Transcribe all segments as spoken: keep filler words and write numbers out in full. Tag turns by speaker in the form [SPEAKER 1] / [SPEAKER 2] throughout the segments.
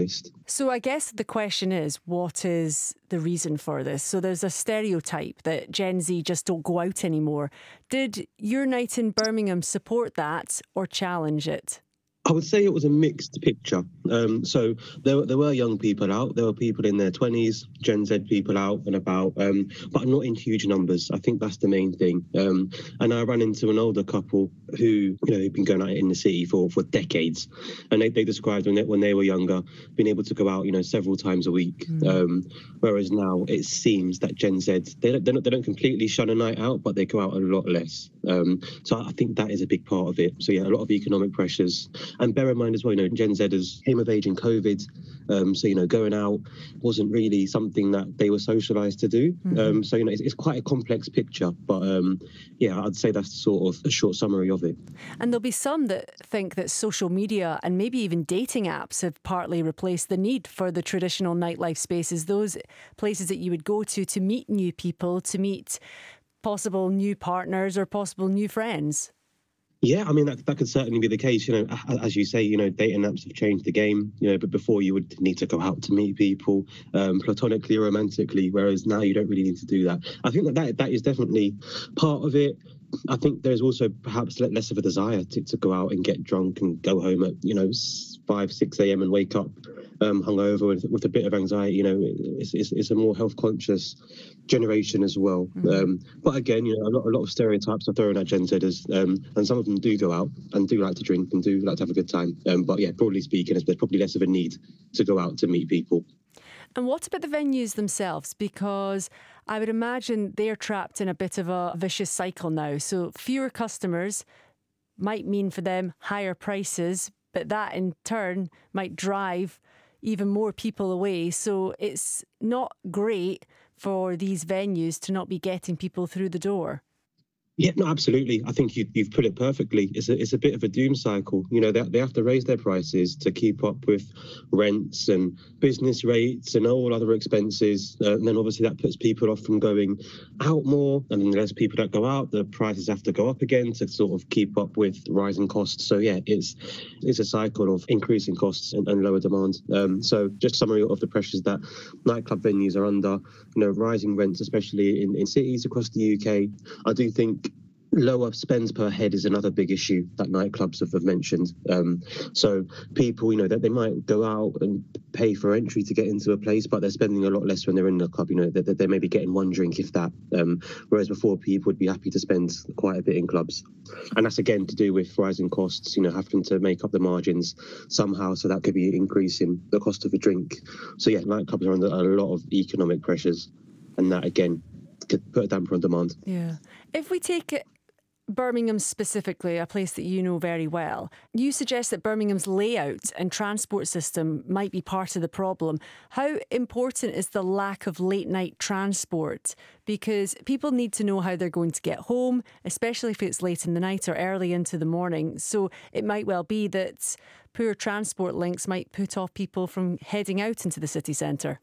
[SPEAKER 1] honest.
[SPEAKER 2] So I guess the question is, what is the reason for this? So there's a stereotype that Gen Z just don't go out anymore. Did your night in Birmingham support that or challenge it?
[SPEAKER 1] I would say it was a mixed picture. Um, so there, there were young people out. There were people in their twenties, Gen Z people out and about, um, but not in huge numbers. I think that's the main thing. Um, and I ran into an older couple who, you know, had been going out in the city for, for decades. And they, they described when they, when they were younger, being able to go out, you know, several times a week. Mm. Um, whereas now it seems that Gen Z, they don't, they don't, they don't completely shun a night out, but they go out a lot less. Um, so I think that is a big part of it. So yeah, a lot of economic pressures. And bear in mind as well, you know, Gen Zers came of age in COVID. Um, so, you know, going out wasn't really something that they were socialised to do. Mm-hmm. Um, so, you know, it's, it's quite a complex picture. But, um, yeah, I'd say that's sort of a short summary of it.
[SPEAKER 2] And there'll be some that think that social media and maybe even dating apps have partly replaced the need for the traditional nightlife spaces, those places that you would go to to meet new people, to meet possible new partners or possible new friends.
[SPEAKER 1] Yeah, I mean, that, that could certainly be the case. You know, as you say, you know, dating apps have changed the game, you know, but before you would need to go out to meet people um, platonically or romantically, whereas now you don't really need to do that. I think that that, that is definitely part of it. I think there's also perhaps less of a desire to, to go out and get drunk and go home at, you know, five, six a.m. and wake up um, hungover with, with a bit of anxiety. You know, it's, it's, it's a more health conscious generation as well. Mm-hmm. Um, but again, you know, a lot, a lot of stereotypes are thrown at Gen Zers, um, and some of them do go out and do like to drink and do like to have a good time. Um, but yeah, broadly speaking, there's probably less of a need to go out to meet people.
[SPEAKER 2] And what about the venues themselves? Because I would imagine they're trapped in a bit of a vicious cycle now. So fewer customers might mean for them higher prices, but that in turn might drive even more people away. So it's not great for these venues to not be getting people through the door.
[SPEAKER 1] Yeah, no, absolutely. I think you, you've put it perfectly. It's a, it's a bit of a doom cycle. You know, they, they have to raise their prices to keep up with rents and business rates and all other expenses. Uh, and then obviously that puts people off from going out more. And then less people that go out, the prices have to go up again to sort of keep up with rising costs. So yeah, it's it's a cycle of increasing costs and, and lower demand. Um, so just a summary of the pressures that nightclub venues are under, you know, rising rents, especially in, in cities across the U K. I do think lower spends per head is another big issue that nightclubs have, have mentioned. Um, so people, you know, that they might go out and pay for entry to get into a place, but they're spending a lot less when they're in the club. You know, that they may be getting one drink, if that. Um, whereas before, people would be happy to spend quite a bit in clubs, and that's again to do with rising costs. You know, having to make up the margins somehow, so that could be increasing the cost of a drink. So yeah, nightclubs are under a lot of economic pressures, and that again could put a damper on demand.
[SPEAKER 2] Yeah, if we take it. Birmingham specifically, a place that you know very well. You suggest that Birmingham's layout and transport system might be part of the problem. How important is the lack of late night transport? Because people need to know how they're going to get home, especially if it's late in the night or early into the morning. So it might well be that poor transport links might put off people from heading out into the city centre.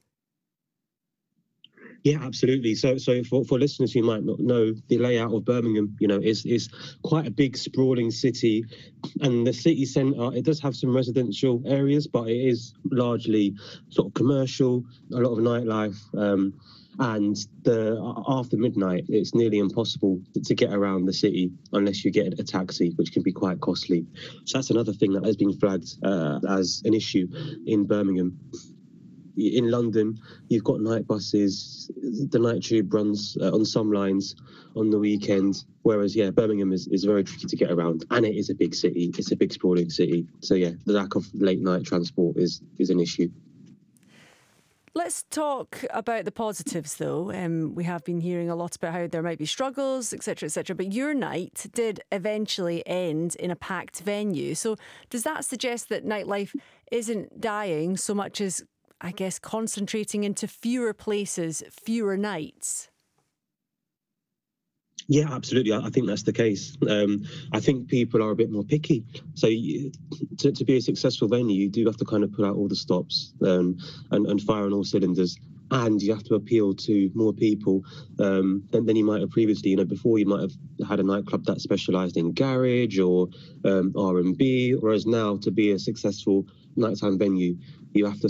[SPEAKER 1] Yeah, absolutely. So, so for, for listeners who might not know, the layout of Birmingham, you know, is is quite a big, sprawling city, and the city centre, it does have some residential areas, but it is largely sort of commercial, a lot of nightlife, um, and the after midnight, it's nearly impossible to get around the city unless you get a taxi, which can be quite costly. So that's another thing that has been flagged uh, as an issue in Birmingham. In London, you've got night buses. The night tube runs uh, on some lines on the weekend, whereas, yeah, Birmingham is, is very tricky to get around, and it is a big city. It's a big, sprawling city. So, yeah, the lack of late night transport is, is an issue.
[SPEAKER 2] Let's talk about the positives, though. Um, we have been hearing a lot about how there might be struggles, et cetera, et cetera. But your night did eventually end in a packed venue. So does that suggest that nightlife isn't dying so much as, I guess, concentrating into fewer places, fewer nights?
[SPEAKER 1] Yeah, absolutely. I think that's the case. Um, I think people are a bit more picky. So you, to, to be a successful venue, you do have to kind of put out all the stops um, and, and fire on all cylinders. And you have to appeal to more people um, than, than you might have previously. You know, before you might have had a nightclub that specialised in garage or um, R and B, whereas now to be a successful nighttime venue, you have to